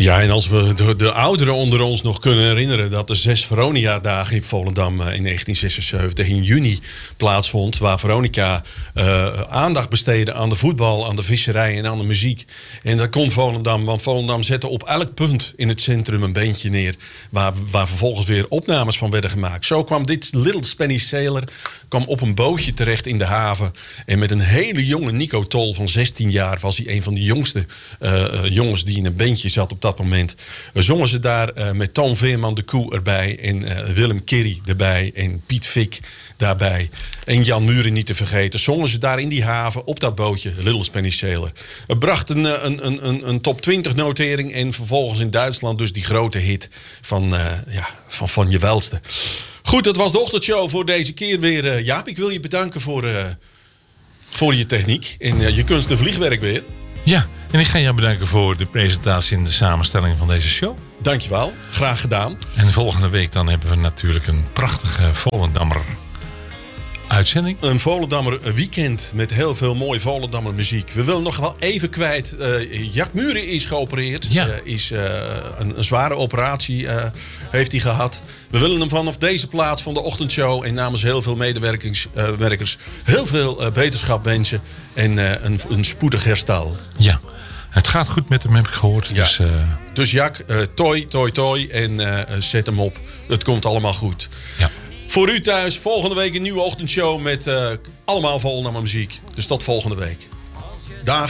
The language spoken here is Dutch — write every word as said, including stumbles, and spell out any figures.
Ja, en als we de, de ouderen onder ons nog kunnen herinneren dat de zes Veronica-dagen in Volendam in negentien zesenzeventig in juni plaatsvond. Waar Veronica uh, aandacht besteedde aan de voetbal, aan de visserij en aan de muziek. En dat kon Volendam, want Volendam zette op elk punt in het centrum een bandje neer. Waar, waar vervolgens weer opnames van werden gemaakt. Zo kwam dit Little Spanish Sailor kwam op een bootje terecht in de haven. En met een hele jonge Nico Tol van zestien jaar was hij een van de jongste uh, jongens die in een bandje zat op dat moment. Uh, zongen ze daar uh, met Toon Veerman de Koe erbij. En uh, Willem Kerry erbij. En Piet Fik daarbij. En Jan Muren niet te vergeten. Zongen ze daar in die haven op dat bootje Little Spanish Sailor. Het bracht een, een, een, een, een top twintig notering. En vervolgens in Duitsland dus die grote hit van, uh, ja, van Van Je Welste. Goed, dat was de ochtendshow voor deze keer weer. Uh, Jaap, ik wil je bedanken voor, uh, voor je techniek en uh, je kunst en vliegwerk weer. Ja, en ik ga jou bedanken voor de presentatie en de samenstelling van deze show. Dankjewel, graag gedaan. En volgende week dan hebben we natuurlijk een prachtige Volendammer uitzending. Een Volendammer weekend met heel veel mooie Volendammer muziek. We willen nog wel even kwijt. Uh, Jack Muren is geopereerd. Ja. Uh, is, uh, een, een zware operatie uh, heeft hij gehad. We willen hem vanaf deze plaats van de ochtendshow en namens heel veel medewerkers uh, heel veel uh, beterschap wensen. En uh, een, een spoedig herstel. Ja, het gaat goed met hem, heb ik gehoord. Ja. Dus, uh... dus Jack, uh, toi, toi, toi en uh, zet hem op. Het komt allemaal goed. Ja. Voor u thuis, volgende week een nieuwe ochtendshow met uh, allemaal Volendammer muziek. Dus tot volgende week. Dag.